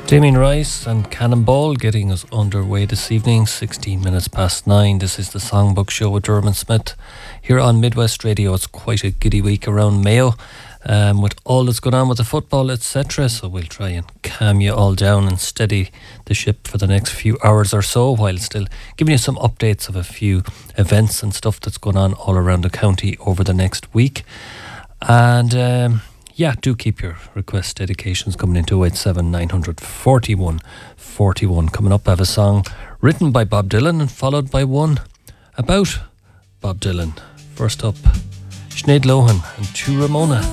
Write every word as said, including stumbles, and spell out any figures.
Damien Rice and Cannonball getting us underway this evening, sixteen minutes past nine. This is the Songbook Show with Dermot Smith here on Midwest Radio. It's quite a giddy week around Mayo um, with all that's going on with the football, et cetera. So we'll try and calm you all down and steady the ship for the next few hours or so, while still giving you some updates of a few events and stuff that's going on all around the county over the next week. And um, yeah, do keep your request dedications coming into oh eight seven nine hundred forty-one forty-one. Coming up, I have a song written by Bob Dylan and followed by one about Bob Dylan. First up, Sinead Lohan and To Ramona.